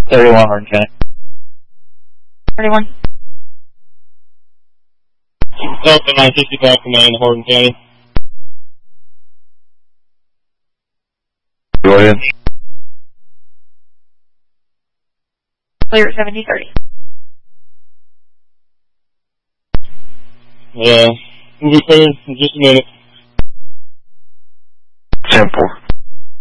31 Horton County. 31. Delta 965 Command, Horton County. Go ahead. Clear at 7030. Yeah, we'll be clear in just a minute. 10-4.